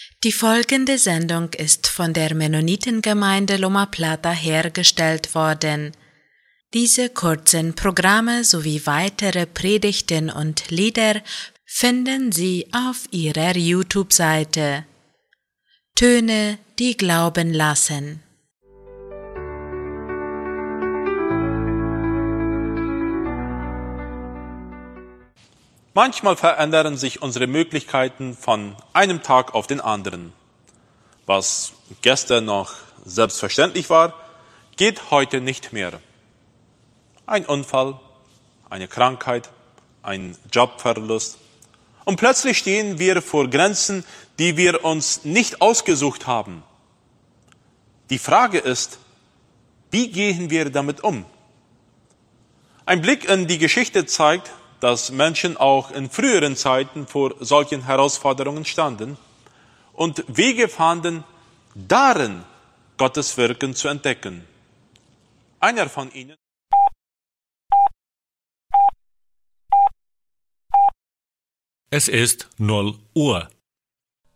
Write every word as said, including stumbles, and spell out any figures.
Die folgende Sendung ist von der Mennonitengemeinde Loma Plata hergestellt worden. Diese kurzen Programme sowie weitere Predigten und Lieder finden Sie auf ihrer YouTube-Seite. Töne, die glauben lassen. Manchmal verändern sich unsere Möglichkeiten von einem Tag auf den anderen. Was gestern noch selbstverständlich war, geht heute nicht mehr. Ein Unfall, eine Krankheit, ein Jobverlust. Und plötzlich stehen wir vor Grenzen, die wir uns nicht ausgesucht haben. Die Frage ist, wie gehen wir damit um? Ein Blick in die Geschichte zeigt, dass Menschen auch in früheren Zeiten vor solchen Herausforderungen standen und Wege fanden, darin Gottes Wirken zu entdecken. Einer von ihnen Es ist null Uhr.